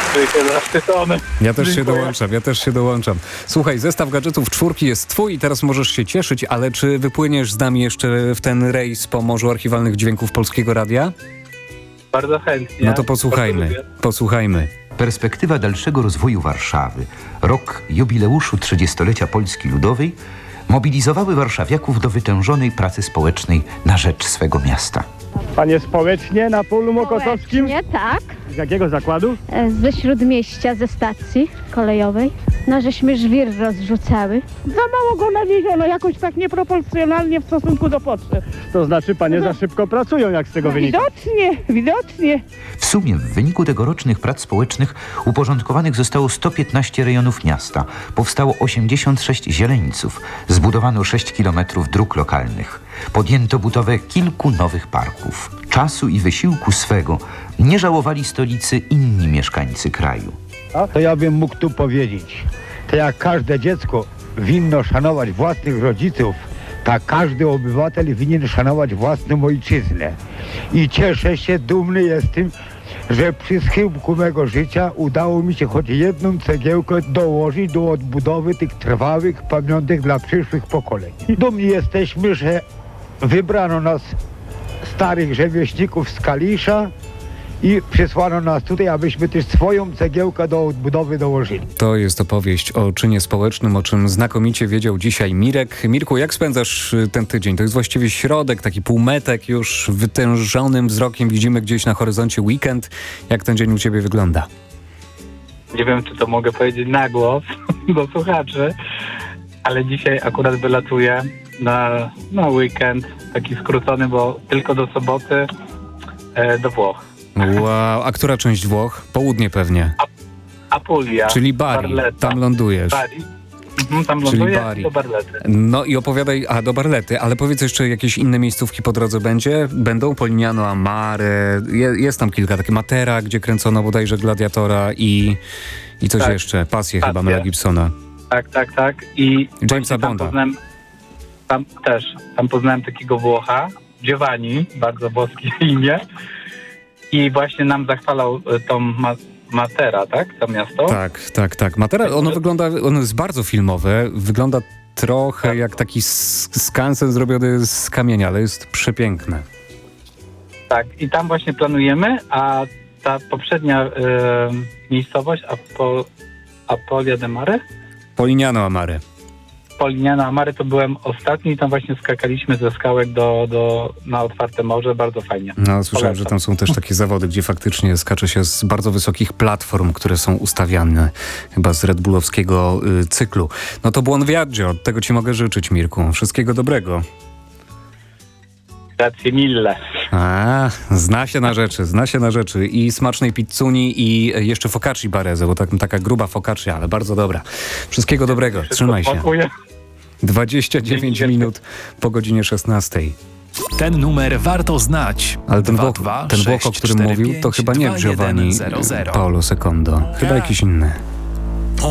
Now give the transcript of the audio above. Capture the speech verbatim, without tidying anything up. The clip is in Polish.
Czuję się zaszczycony. Ja też się Dziękuję. dołączam, ja też się dołączam. Słuchaj, zestaw gadżetów czwórki jest twój i teraz możesz się cieszyć, ale czy wypłyniesz z nami jeszcze w ten rejs po Morzu Archiwalnych Dźwięków Polskiego Radia? Bardzo chętnie. No to posłuchajmy, Bardzo lubię. posłuchajmy. Perspektywa dalszego rozwoju Warszawy, rok jubileuszu trzydziestolecia Polski Ludowej, mobilizowały warszawiaków do wytężonej pracy społecznej na rzecz swego miasta. Panie społecznie na polu mokotowskim? Nie, tak. Z jakiego zakładu? E, Ze Śródmieścia, ze stacji kolejowej. No, żeśmy żwir rozrzucały. Za mało go nawieziono, jakoś tak nieproporcjonalnie w stosunku do potrzeb. To znaczy panie za szybko pracują, jak z tego wynika. Widocznie, widocznie. W sumie w wyniku tegorocznych prac społecznych uporządkowanych zostało sto piętnaście rejonów miasta, powstało osiemdziesiąt sześć zieleńców, zbudowano sześć kilometrów dróg lokalnych, podjęto budowę kilku nowych parków. Czasu i wysiłku swego nie żałowali stolicy inni mieszkańcy kraju. A to ja bym mógł tu powiedzieć, to jak każde dziecko winno szanować własnych rodziców, tak każdy obywatel winien szanować własną ojczyznę. I cieszę się, dumny jestem, że przy schyłku mego życia udało mi się choć jedną cegiełkę dołożyć do odbudowy tych trwałych pamiątek dla przyszłych pokoleń. Dumni jesteśmy, że wybrano nas, starych rzemieślników z Kalisza, i przysłano nas tutaj, abyśmy też swoją cegiełkę do odbudowy dołożyli. To jest opowieść o czynie społecznym, o czym znakomicie wiedział dzisiaj Mirek. Mirku, jak spędzasz ten tydzień? To jest właściwie środek, taki półmetek już wytężonym wzrokiem. Widzimy gdzieś na horyzoncie weekend. Jak ten dzień u ciebie wygląda? Nie wiem, czy to mogę powiedzieć na głos do słuchaczy, ale dzisiaj akurat wylatuję na, na weekend, taki skrócony, bo tylko do soboty e, do Włoch. Wow, a która część Włoch? Południe pewnie. Apulia. Czyli Bari, Barletta. tam lądujesz. Bari. Mhm, tam Czyli ląduję Bari. do Barlety. No i opowiadaj, a do Barlety, ale powiedz jeszcze, jakieś inne miejscówki po drodze będzie? Będą Polignano a Mare, je, jest tam kilka, takie Matera, gdzie kręcono bodajże Gladiatora i, i coś Tak. jeszcze, Pasję chyba Pasję. Mela Gibsona. Tak, tak, tak. I Jamesa właśnie tam Bonda. poznałem, tam też, tam poznałem takiego Włocha, Giovanni, bardzo boskie imię. I właśnie nam zachwalał e, tą ma- Matera, tak? To miasto. Tak, tak, tak. Matera, ono wygląda, ono jest bardzo filmowe, wygląda trochę jak taki s- skansen zrobiony z kamienia, ale jest przepiękne. Tak, i tam właśnie planujemy, a ta poprzednia e, miejscowość, Apo, Apolia de Mare? Polignano a Mare. Polignano a Mare to byłem ostatni i tam właśnie skakaliśmy ze skałek do, do, na otwarte morze, bardzo fajnie. No, słyszałem, Polecam. że tam są też takie zawody, gdzie faktycznie skacze się z bardzo wysokich platform, które są ustawiane chyba z Red Bullowskiego y, cyklu. No to buon viaggio, tego ci mogę życzyć, Mirku. Wszystkiego dobrego. Grazie mille. A, zna się na rzeczy, zna się na rzeczy. I smacznej pizzuni i jeszcze focacci bareze, bo tak, taka gruba focaccia, ale bardzo dobra. Wszystkiego dobrego, trzymaj się. Smakuje. dwadzieścia dziewięć Dzięki. minut po godzinie szesnastej. Ten numer warto znać. Ale ten Włoch, dwa dwa ten Włoch, o sześć którym cztery mówił, to pięć chyba nie dwa Giovanni jeden zero zero. Paolo Secondo. Chyba jakiś inny.